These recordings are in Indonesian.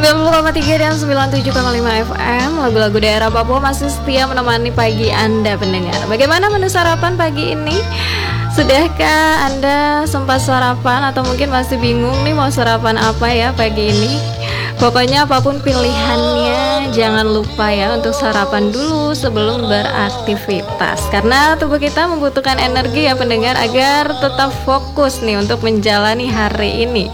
90,3 dan 97,5 FM. Lagu-lagu daerah Papua masih setia menemani pagi Anda pendengar. Bagaimana menu sarapan pagi ini? Sudahkah Anda sempat sarapan atau mungkin masih bingung nih mau sarapan apa ya pagi ini? Pokoknya apapun pilihannya, jangan lupa ya untuk sarapan dulu sebelum beraktivitas. Karena tubuh kita membutuhkan energi ya pendengar agar tetap fokus nih untuk menjalani hari ini.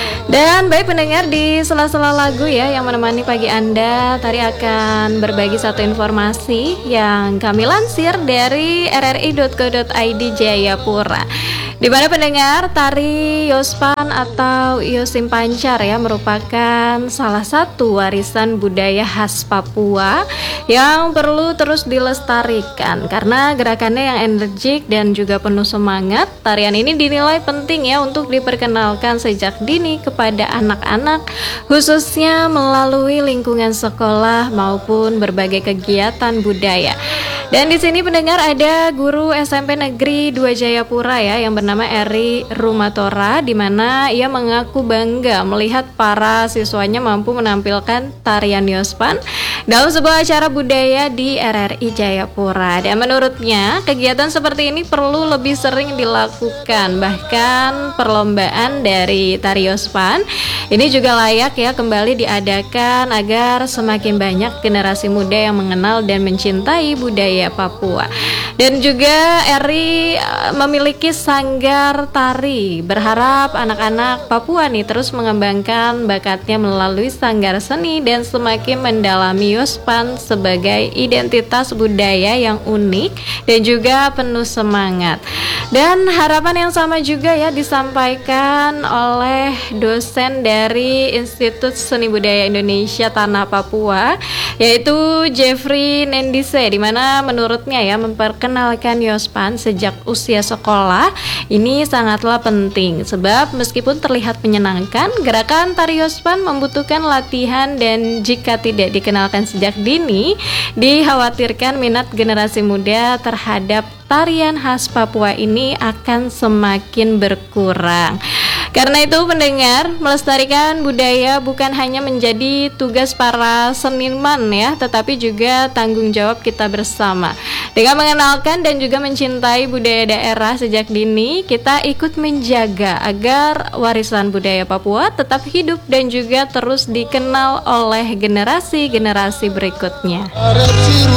Dan baik pendengar, di sela-sela lagu ya yang menemani pagi Anda, tadi akan berbagi satu informasi yang kami lansir dari rri.co.id Jayapura. Di mana pendengar, tari Yospan atau Yosim Pancar ya merupakan salah satu warisan budaya khas Papua yang perlu terus dilestarikan karena gerakannya yang energik dan juga penuh semangat. Tarian ini dinilai penting ya untuk diperkenalkan sejak dini kepada anak-anak, khususnya melalui lingkungan sekolah maupun berbagai kegiatan budaya. Dan di sini pendengar ada guru SMP Negeri 2 Jayapura ya yang bernama Eri Rumatora, di mana ia mengaku bangga melihat para siswanya mampu menampilkan tarian Yospan dalam sebuah acara budaya di RRI Jayapura. Dan menurutnya kegiatan seperti ini perlu lebih sering dilakukan. Bahkan perlombaan dari tari Yospan ini juga layak ya kembali diadakan agar semakin banyak generasi muda yang mengenal dan mencintai budaya Papua. Dan juga Eri memiliki sanggar tari, berharap anak-anak Papua nih terus mengembangkan bakatnya melalui sanggar seni dan semakin mendalami Yospan sebagai identitas budaya yang unik dan juga penuh semangat. Dan harapan yang sama juga ya disampaikan oleh dosen dari Institut Seni Budaya Indonesia Tanah Papua, yaitu Jeffrey Nendise, di mana menurutnya ya memperkenalkan Yospan sejak usia sekolah ini sangatlah penting sebab meskipun terlihat menyenangkan, gerakan tari Yospan membutuhkan latihan dan jika tidak dikenalkan sejak dini, dikhawatirkan minat generasi muda terhadap tarian khas Papua ini akan semakin berkurang. Karena itu pendengar, melestarikan budaya bukan hanya menjadi tugas para seniman ya, tetapi juga tanggung jawab kita bersama. Dengan mengenalkan dan juga mencintai budaya daerah sejak dini, kita ikut menjaga agar warisan budaya Papua tetap hidup dan juga terus dikenal oleh generasi-generasi berikutnya.